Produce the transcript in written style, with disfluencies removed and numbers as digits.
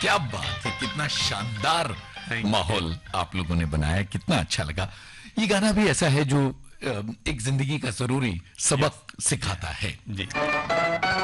क्या बात है, कितना शानदार माहौल आप लोगों ने बनाया, कितना अच्छा लगा। ये गाना भी ऐसा है जो एक जिंदगी का जरूरी सबक सिखाता है। जी।